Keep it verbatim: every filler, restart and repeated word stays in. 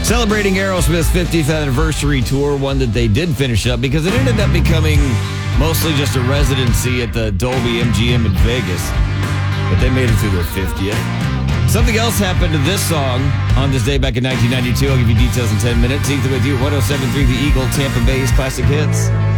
Celebrating Aerosmith's fiftieth anniversary tour, one that they did finish up because it ended up becoming mostly just a residency at the Dolby M G M in Vegas. But they made it through their fiftieth. Something else happened to this song on this day back in nineteen ninety-two. I'll give you details in ten minutes. Ethan with you, one oh seven point three The Eagle, Tampa Bay's Classic Hits.